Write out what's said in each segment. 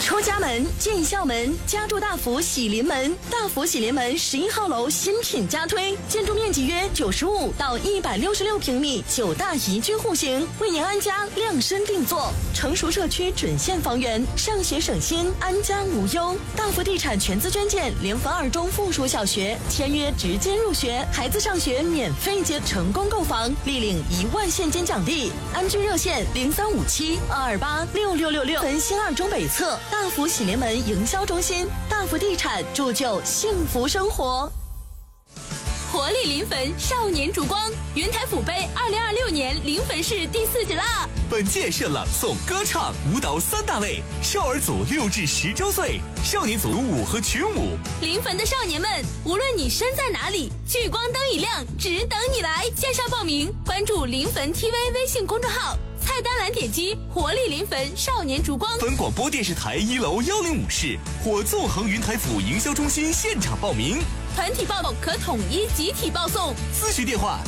出家门、进校门，家住大福喜临门。大福喜临门11号楼新品加推，建筑面积约95到166平米，9大宜居户型，为您安家量身定做。成熟社区准现房源，上学省心，安家无忧。大福地产全资捐建联防2中附属小学，签约直接入学，孩子上学免费接，成功购房立领1万现金奖励。安居热线0357-228-6666，汾新2中北侧。大福喜临门营销中心，大福地产铸就幸福生活。 活力临汾少年烛光云台府杯2026年临汾市第4届啦！ 本届设朗诵、歌唱、舞蹈3大类，少儿组6至10周岁，少年组舞和群舞。 临汾的少年们，无论你身在哪里，聚光灯一亮，只等你来！线上报名，关注临汾 TV 微信公众号。菜单栏点击活力临汾少年烛光。 汾广播电视台1楼105室或纵横云台府营销中心现场报名， 团体报可统一集体报送。 咨询电话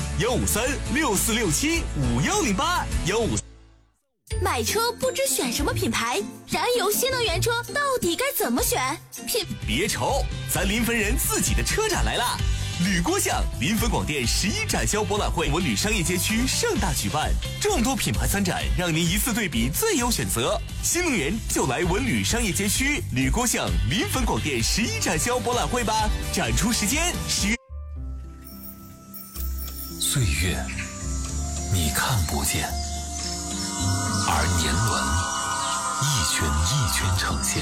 153-6467-5108。 买车不知选什么品牌，燃油新能源车到底该怎么选？ 别愁，咱临汾人自己的车展来啦！铝锅巷临汾广电11展销博览会文旅商业街区盛大举办，众多品牌参展，让您一次对比最有选择。新能源就来文旅商业街区铝锅巷临汾广电11展销博览会吧！展出时间10月。 岁月你看不见，而年轮一圈一圈呈现；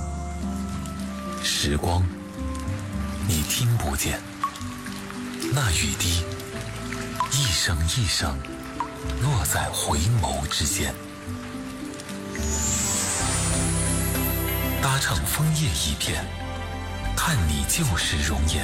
时光你听不见，那雨滴一声一声落在回眸之间。搭乘枫叶一片，看你旧时容颜，